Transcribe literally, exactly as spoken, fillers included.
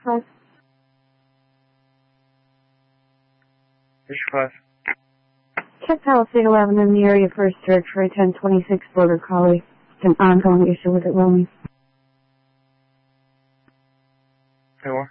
five. Issue five. Check Palisade eleven in the area for a search for a ten twenty-six Border Collie. An ongoing issue with it roaming. Hey, what?